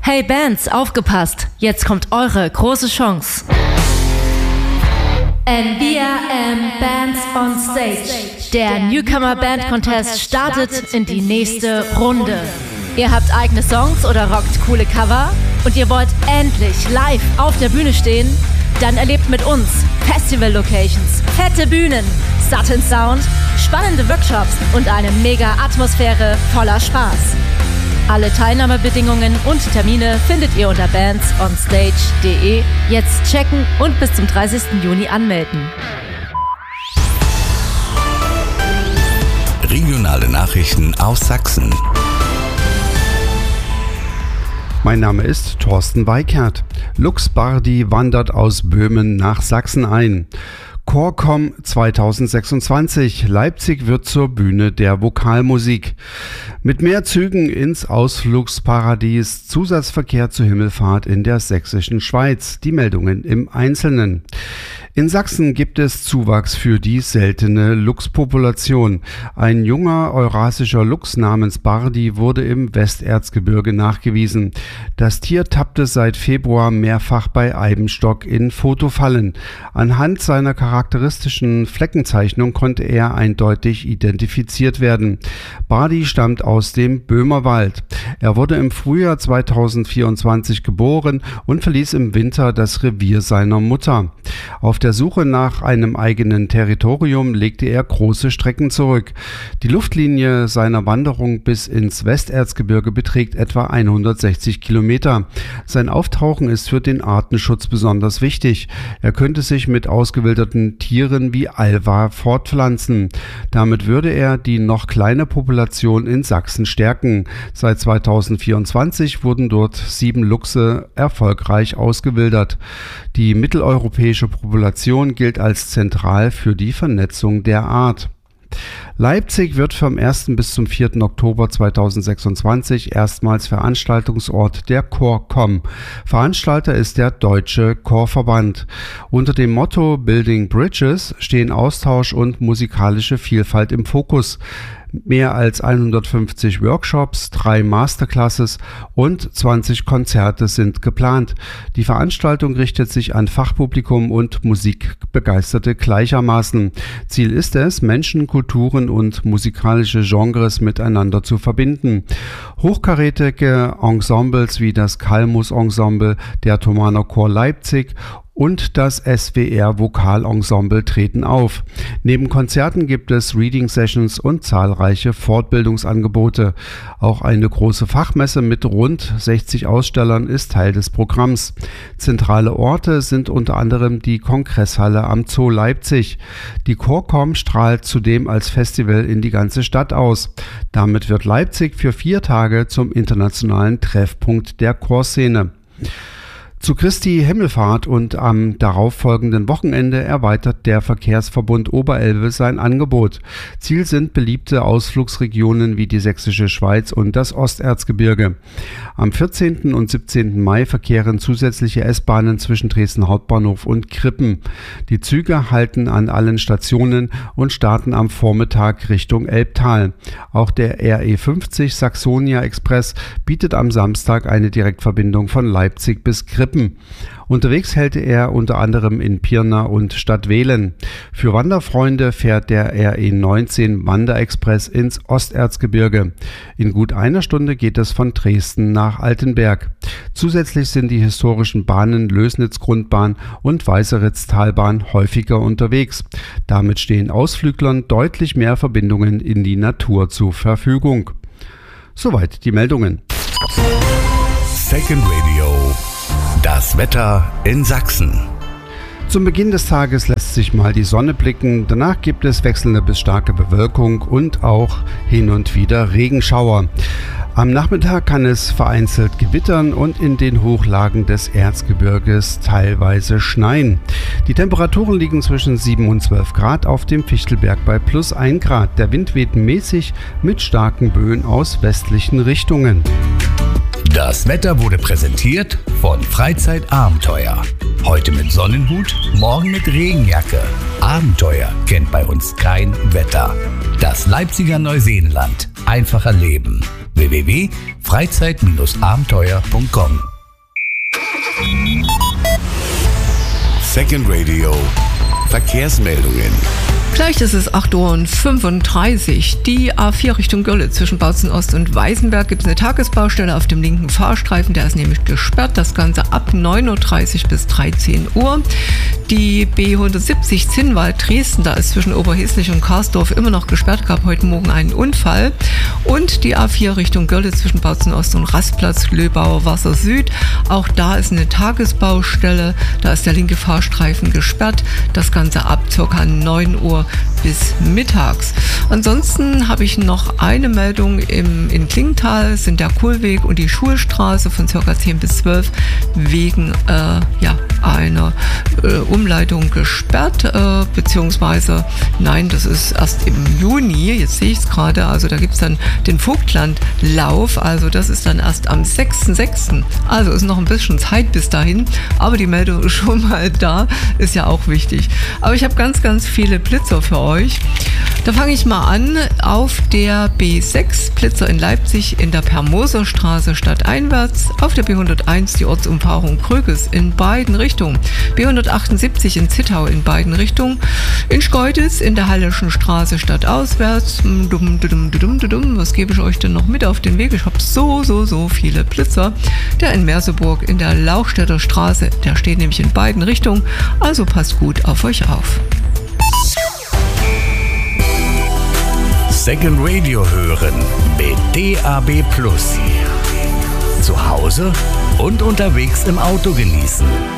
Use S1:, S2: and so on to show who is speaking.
S1: Hey Bands, aufgepasst! Jetzt kommt eure große Chance. NBRM Bands on Stage. Der Newcomer Band Contest startet in die nächste Runde. Ihr habt eigene Songs oder rockt coole Cover und ihr wollt endlich live auf der Bühne stehen? Dann erlebt mit uns Festival-Locations, fette Bühnen, satten Sound, spannende Workshops und eine mega Atmosphäre voller Spaß. Alle Teilnahmebedingungen und Termine findet ihr unter bandsonstage.de. Jetzt checken und bis zum 30. Juni anmelden.
S2: Regionale Nachrichten aus Sachsen.
S3: Mein Name ist Thorsten Weikert. Lux Bardi wandert aus Böhmen nach Sachsen ein. ChorCom 2026. Leipzig wird zur Bühne der Vokalmusik. Mit mehr Zügen ins Ausflugsparadies. Zusatzverkehr zur Himmelfahrt in der sächsischen Schweiz. Die Meldungen im Einzelnen. In Sachsen gibt es Zuwachs für die seltene Luchspopulation. Ein junger eurasischer Luchs namens Bardi wurde im Westerzgebirge nachgewiesen. Das Tier tappte seit Februar mehrfach bei Eibenstock in Fotofallen. Anhand seiner charakteristischen Fleckenzeichnung konnte er eindeutig identifiziert werden. Bardi stammt aus dem Böhmerwald. Er wurde im Frühjahr 2024 geboren und verließ im Winter das Revier seiner Mutter. Auf der Suche nach einem eigenen Territorium legte er große Strecken zurück. Die Luftlinie seiner Wanderung bis ins Westerzgebirge beträgt etwa 160 Kilometer. Sein Auftauchen ist für den Artenschutz besonders wichtig. Er könnte sich mit ausgewilderten Tieren wie Alva fortpflanzen. Damit würde er die noch kleine Population in Sachsen stärken. Seit 2024 wurden dort 7 Luchse erfolgreich ausgewildert. Die mitteleuropäische Population gilt als zentral für die Vernetzung der Art. Leipzig wird vom 1. bis zum 4. Oktober 2026 erstmals Veranstaltungsort der ChorCom. Veranstalter ist der Deutsche Chorverband. Unter dem Motto Building Bridges stehen Austausch und musikalische Vielfalt im Fokus. Mehr als 150 Workshops, 3 Masterclasses und 20 Konzerte sind geplant. Die Veranstaltung richtet sich an Fachpublikum und Musikbegeisterte gleichermaßen. Ziel ist es, Menschen, Kulturen und musikalische Genres miteinander zu verbinden. Hochkarätige Ensembles wie das Kalmus Ensemble, der Thomaner Chor Leipzig und das SWR Vokalensemble treten auf. Neben Konzerten gibt es Reading Sessions und zahlreiche Fortbildungsangebote. Auch eine große Fachmesse mit rund 60 Ausstellern ist Teil des Programms. Zentrale Orte sind unter anderem die Kongresshalle am Zoo Leipzig. Die ChorCom strahlt zudem als Festival in die ganze Stadt aus. Damit wird Leipzig für 4 Tage zum internationalen Treffpunkt der Chorszene. Zu Christi Himmelfahrt und am darauffolgenden Wochenende erweitert der Verkehrsverbund Oberelbe sein Angebot. Ziel sind beliebte Ausflugsregionen wie die Sächsische Schweiz und das Osterzgebirge. Am 14. und 17. Mai verkehren zusätzliche S-Bahnen zwischen Dresden Hauptbahnhof und Krippen. Die Züge halten an allen Stationen und starten am Vormittag Richtung Elbtal. Auch der RE50 Saxonia Express bietet am Samstag eine Direktverbindung von Leipzig bis Krippen. Unterwegs hält er unter anderem in Pirna und Stadtwehlen. Für Wanderfreunde fährt der RE19 Wanderexpress ins Osterzgebirge. In gut einer Stunde geht es von Dresden nach Altenberg. Zusätzlich sind die historischen Bahnen Lößnitz-Grundbahn und Weißeritz-Talbahn häufiger unterwegs. Damit stehen Ausflüglern deutlich mehr Verbindungen in die Natur zur Verfügung. Soweit die Meldungen.
S2: Second Radio. Das Wetter in Sachsen.
S3: Zum Beginn des Tages lässt sich mal die Sonne blicken. Danach gibt es wechselnde bis starke Bewölkung und auch hin und wieder Regenschauer. Am Nachmittag kann es vereinzelt gewittern und in den Hochlagen des Erzgebirges teilweise schneien. Die Temperaturen liegen zwischen 7 und 12 Grad auf dem Fichtelberg bei plus 1 Grad. Der Wind weht mäßig mit starken Böen aus westlichen Richtungen.
S2: Das Wetter wurde präsentiert von Freizeitabenteuer. Heute mit Sonnenhut, morgen mit Regenjacke. Abenteuer kennt bei uns kein Wetter. Das Leipziger Neuseenland. Einfach erleben. www.freizeit-abenteuer.com.
S4: Second Radio Verkehrsmeldungen.
S5: Gleich ist es 8:35 Uhr. Die A4 Richtung Görlitz zwischen Bautzen Ost und Weißenberg gibt es eine Tagesbaustelle auf dem linken Fahrstreifen. Der ist nämlich gesperrt. Das Ganze ab 9:30 Uhr bis 13 Uhr. Die B170 Zinnwald-Dresden, da ist zwischen Oberheslich und Karsdorf immer noch gesperrt. Gab heute Morgen einen Unfall. Und die A4 Richtung Görlitz zwischen Bautzen Ost und Rastplatz Löbauer Wasser Süd. Auch da ist eine Tagesbaustelle. Da ist der linke Fahrstreifen gesperrt. Das Ganze ab ca. 9 Uhr bis mittags. Ansonsten habe ich noch eine Meldung in Klingenthal, sind der Kohlweg und die Schulstraße von ca. 10 bis 12 wegen einer Umleitung gesperrt, beziehungsweise nein, das ist erst im Juni, jetzt sehe ich es gerade, also da gibt es dann den Vogtlandlauf, also das ist dann erst am 6.6., also ist noch ein bisschen Zeit bis dahin, aber die Meldung ist schon mal da, ist ja auch wichtig. Aber ich habe ganz, ganz viele Blitzer für euch. Da fange ich mal an auf der B6, Blitzer in Leipzig in der Permoserstraße stadteinwärts, auf der B101 die Ortsumfahrung Kröges in beiden Richtungen, B178 in Zittau in beiden Richtungen, in Schkeuditz in der Halleschen Straße stadtauswärts, was gebe ich euch denn noch mit auf den Weg? Ich habe so viele Blitzer. Der in Merseburg in der Lauchstädter Straße, der steht nämlich in beiden Richtungen, also passt gut auf euch auf.
S2: Second Radio hören mit DAB+. Zu Hause und unterwegs im Auto genießen.